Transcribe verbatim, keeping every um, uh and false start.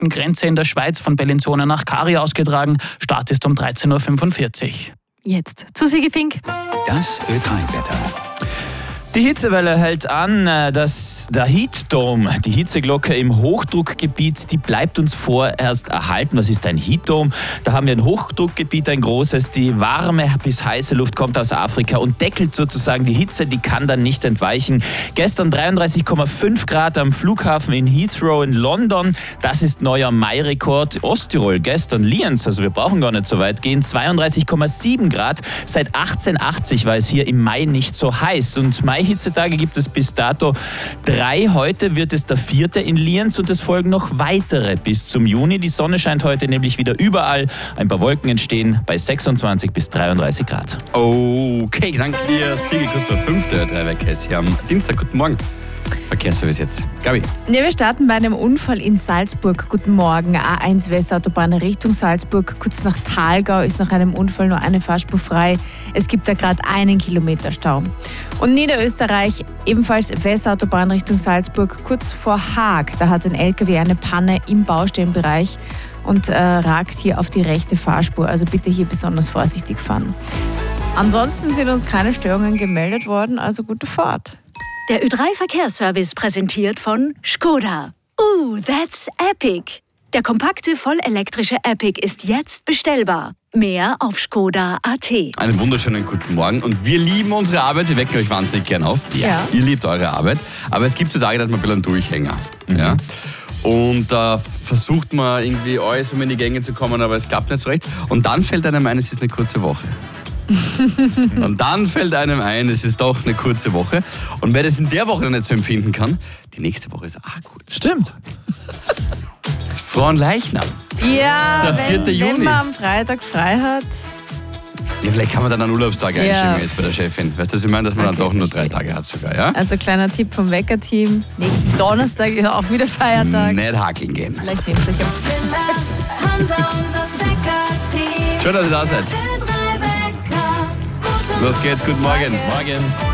Grenze in der Schweiz von Bellinzona nach Kari ausgetragen. Start ist um dreizehn Uhr fünfundvierzig. Jetzt zu Sigi Fink. Das Ö drei Wetter. Die Hitzewelle hält an, dass der Heatdome, die Hitzeglocke im Hochdruckgebiet, die bleibt uns vorerst erhalten. Was ist ein Heatdome? Da haben wir ein Hochdruckgebiet, ein großes. Die warme bis heiße Luft kommt aus Afrika und deckelt sozusagen die Hitze, die kann dann nicht entweichen. Gestern dreiunddreißig Komma fünf Grad am Flughafen in Heathrow in London. Das ist neuer Mai-Rekord. Osttirol gestern, Lienz, also wir brauchen gar nicht so weit gehen, zweiunddreißig Komma sieben Grad. Seit achtzehnhundertachtzig war es hier im Mai nicht so heiß. Und Mai Hitzetage gibt es bis dato drei. Heute wird es der vierte in Lienz und es folgen noch weitere bis zum Juni. Die Sonne scheint heute nämlich wieder überall. Ein paar Wolken entstehen bei sechsundzwanzig bis dreiunddreißig Grad. Okay, danke dir, Sigi. Kurz der fünfte Drei-Weg-Case hier am Dienstag. Guten Morgen. Verkehrsservice jetzt. Gabi. Ja, wir starten bei einem Unfall in Salzburg. Guten Morgen. A eins Westautobahn Richtung Salzburg. Kurz nach Thalgau ist nach einem Unfall nur eine Fahrspur frei. Es gibt da gerade einen Kilometer Stau. Und Niederösterreich, ebenfalls Westautobahn Richtung Salzburg, kurz vor Haag. Da hat ein L K W eine Panne im Baustellenbereich und äh, ragt hier auf die rechte Fahrspur. Also bitte hier besonders vorsichtig fahren. Ansonsten sind uns keine Störungen gemeldet worden, also gute Fahrt. Der Ö drei Verkehrsservice präsentiert von Skoda. Uh, that's epic! Der kompakte, vollelektrische Epic ist jetzt bestellbar. Mehr auf skoda punkt a t. Einen wunderschönen guten Morgen. Und wir lieben unsere Arbeit. Wir wecken euch wahnsinnig gern auf. Ja. Ihr liebt eure Arbeit. Aber es gibt so Tage, da hat man ein bisschen einen Durchhänger. Mhm. Ja? Und da äh, versucht man irgendwie alles, um in die Gänge zu kommen, aber es klappt nicht so recht. Und dann fällt einem ein, es ist eine kurze Woche. Und dann fällt einem ein, es ist doch eine kurze Woche. Und wer das in der Woche nicht so empfinden kann, die nächste Woche ist auch kurz. Stimmt. Das ist Fronleichnam. Ja, Der wenn, vierte Juni. wenn man am Freitag frei hat. Ja, vielleicht kann man dann einen Urlaubstag Ja. einschieben jetzt bei der Chefin. Weißt du, was ich meine, dass man Okay, dann doch nur verstehe. drei Tage hat sogar, ja? Also kleiner Tipp vom Wecker-Team. Nächsten Donnerstag ist auch wieder Feiertag. Nicht hakeln gehen. Vielleicht nehmt ihr euch am Hansa und das Wecker-Team. Schön, dass ihr da seid. Ö drei Wecker. Guten Los geht's, guten Morgen. Morgen.